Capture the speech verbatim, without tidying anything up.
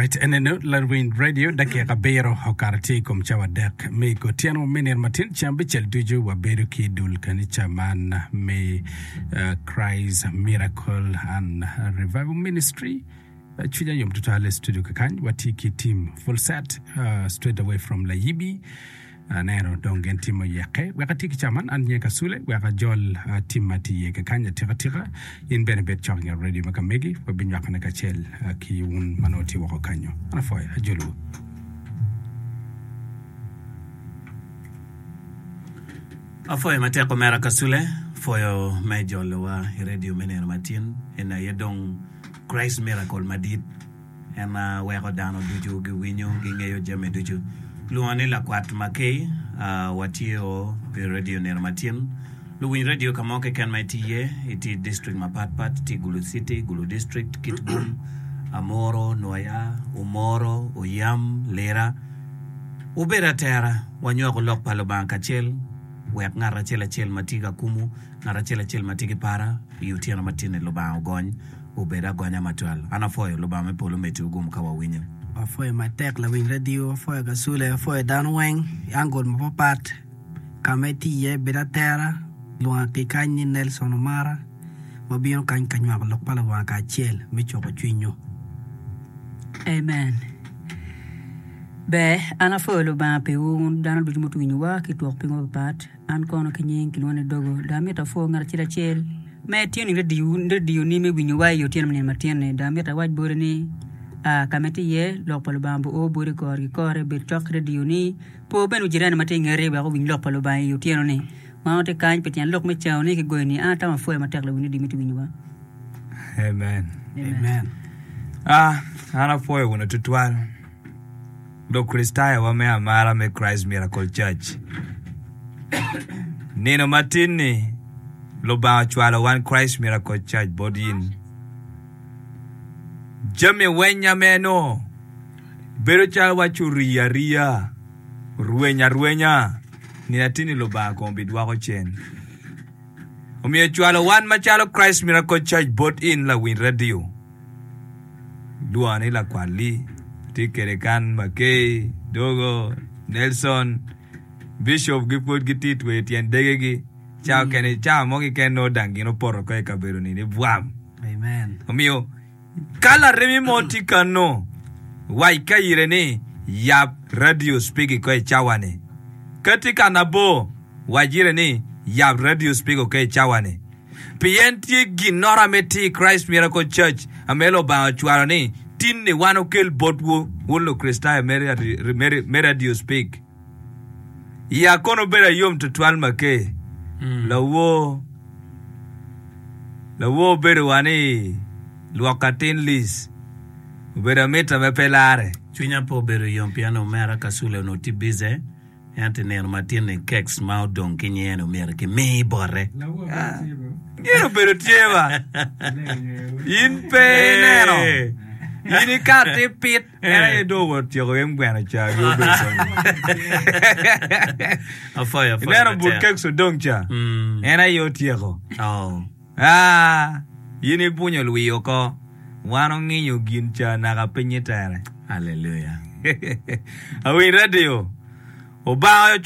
right, and then Larwin Radio, Daki Rabero, Hokarati, Comchawa Dek, me Cotiano, Miner Martin, Chambichel Duju, Waberuki, Dul Kanicha Man, May Cries, Miracle, and Revival Ministry. Chuja Yom Tutale Studio Kakan, Watiki team, full set, uh, straight away from Laibi. Nero dongen timo yake wakatiki chaman anye kasule waka jol timati yeke kanya tira tira in benefit choking radio makamegi wabinyo akana kachel ki un manoti wako kanyo anafoy ajolu afoy mateko mera kasule foyo majolo wa radio menero matin ena yedong Christ Miracle Madid ena weko dano duju gi winyo gi ngeyo jame duju Luani la kwat makei uh, watio pe radio nermatin Luwin radio kamoke kan maitiye iti district mapatpat ti Gulu City Gulu district Kitgum Amoro Noya Umoro Oyam Lera Ubera Terra wanyo ko lok palo banka chel wek ngara chela chel matiga kumu ngara chela chel matigi para yutiana matine loba ogony ubera gonya matwal anafoyo loba me polo metu gum kawa winyo Afoy matek la wing radio afoy gasule afoy danweng angol mapapat kameti ye bedatera luan kikany Nelson Omara mabino kany kanywa lok pala wa ka chel micho ko twinyo Amen Be ana folo ba pe un dana du mutu nywa ki tok pingo pat an kono kinyen kilone dogo da meta fo ngar chira chel me tieni radio radio ni me winyo yo tieni me matene da meta waj borni a kameti ye lokpalo bambu o buri kori kore bir chok radio ni po benu jirani mate ngere ba ko win lokpalo ba yo tieno ni ma te kan petian lok me chaw ni ke goini ata ma fo ma tek la wini dimiti winwa Amen Amen Ah ana fo yo no tutwal do Kristaya wa me amara me Christ Miracle Church Nino matini lo ba chwala one Christ Miracle Church bodin Jame wenya meno Bero cha wachuria ria Ruenya ruenya Ninatini loba kombi dwako chen Umye chwalo one machalo Christ Miracle Church bought in la win radio Duane la kwali Tikerekan Makei Dogo Nelson Bishop Gipod Gitit Wetien Degegi Chao kene chao mogi keno dangi no poro kwe kabero nini Bwam Amen Umyo Kala remi moti kano Waika irene Yap radio speak kwe chawane Katika nabo Wajirene Yap radio speak kwe chawane Pienti ginora meti Christ Miracle Church Amelo ba chuarane Tini wano kel botwo Wolo Kristaya me radio speak Ya kono bera yom tutual make mm. Lawo Lawo bera wane Luakatin lis Ubera meta me pelare Chunya po beru yom piano mera kasule no tibize Yante ner matine keks mau don kinye no mera ki mei bore Gero beru tieba In pe nero Ini kate pit Era edo wat yoko yemgwana cha Afoy afoy Nero but kekso dong cha Era yoti yoko Oh Ah Yini punyo lui yoko Wano nginyo gincha nakapenyetare Hallelujah Awi radio Oba